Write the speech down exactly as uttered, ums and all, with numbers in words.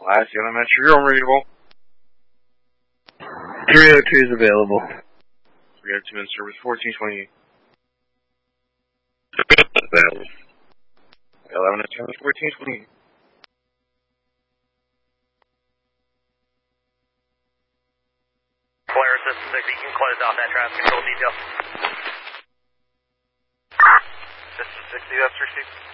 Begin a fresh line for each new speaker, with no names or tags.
Last unit metro, you're unreadable.
three oh two is available.
three oh two in service, fourteen twenty-eight.
Available.
eleven in service, fourteen twenty-eight.
Polaris, this is Zigby. You can close off that traffic control detail. This is sixty, that's received.